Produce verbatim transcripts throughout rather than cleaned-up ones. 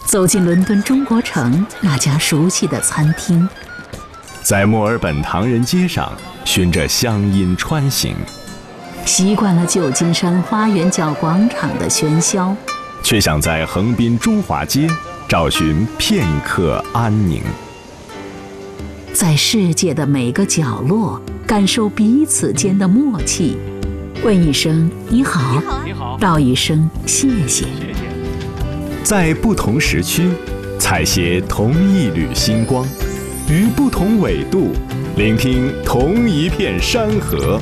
走进伦敦中国城那家熟悉的餐厅， 在墨尔本唐人街上循着乡音穿行， 习惯了旧金山花园角广场的喧嚣， 却想在横滨中华街找寻片刻安宁。 在世界的每个角落感受彼此间的默契，问一声你好， 你好， 道一声谢谢。 在不同时区采撷同一缕星光，于不同纬度聆听同一片山河。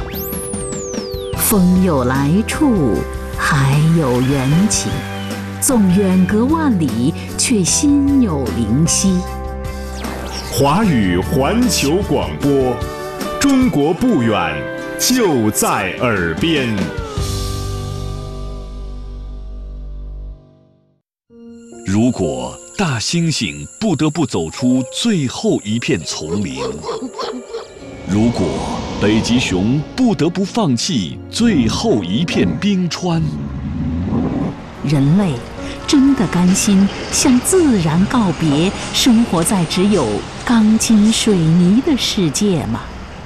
风有来处，海有缘起，纵远隔万里，却心有灵犀。 华语环球广播，中国不远，就在耳边。 如果大猩猩不得不走出最后一片丛林，如果北极熊不得不放弃最后一片冰川， 人类真的甘心向自然告别，生活在只有钢筋水泥的世界吗？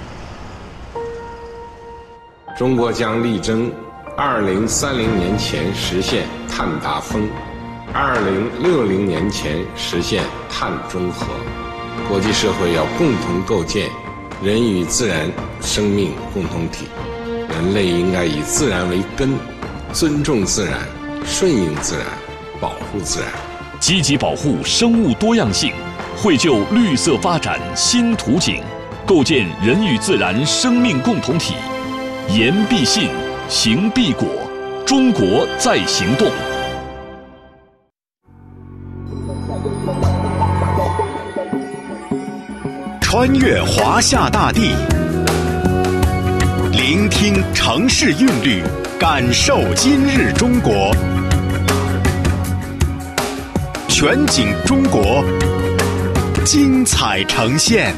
中国将力争二零三零年前实现碳达峰，二零六零年前实现碳中和。国际社会要共同构建人与自然生命共同体，人类应该以自然为根，尊重自然，顺应自然，保护自然， 积极保护生物多样性，绘就绿色发展新图景，构建人与自然生命共同体。言必信，行必果，中国在行动。 穿越华夏大地，聆听城市韵律，感受今日中国。全景中国，精彩呈现。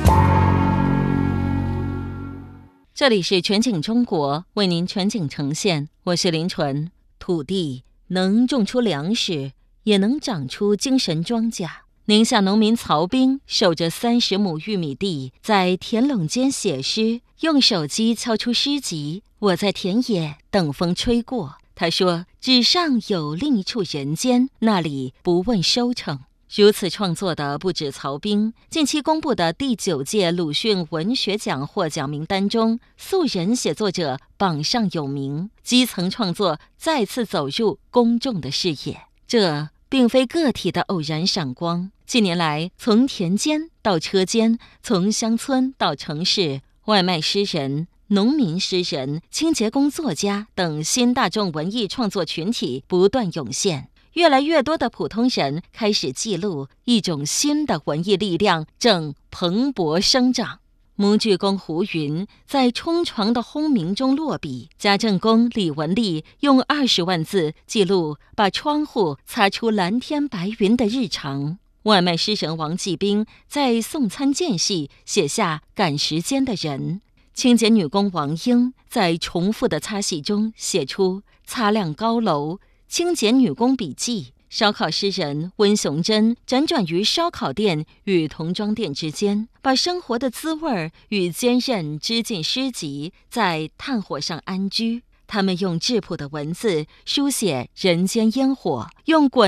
这里是全景中国，为您全景呈现，我是林纯。土地能种出粮食，也能长出精神庄稼。宁夏农民曹兵守着三十亩玉米地，在田垄间写诗，用手机敲出诗集。我在田野等风吹过。他说：“纸上有另一处人间，那里不问收成。”如此创作的不止曹兵，近期公布的第九届鲁迅文学奖获奖名单中，素人写作者榜上有名，基层创作再次走入公众的视野。这并非个体的偶然闪光，近年来，从田间到车间，从乡村到城市，外卖诗人、农民诗人、清洁工作家等新大众文艺创作群体不断涌现。越来越多的普通人开始记录，一种新的文艺力量正蓬勃生长。模具工胡云在冲床的轰鸣中落笔，家政工李文丽用二十万字记录把窗户擦出蓝天白云的日常。外卖诗人王继兵在送餐间隙写下赶时间的人。清洁女工王英在重复的擦洗中写出擦亮高楼。清洁女工笔记，烧烤诗人温雄珍辗转于烧烤店与童装店之间，把生活的滋味与坚韧织进诗集，在炭火上安居。他们用质朴的文字书写人间烟火，用滚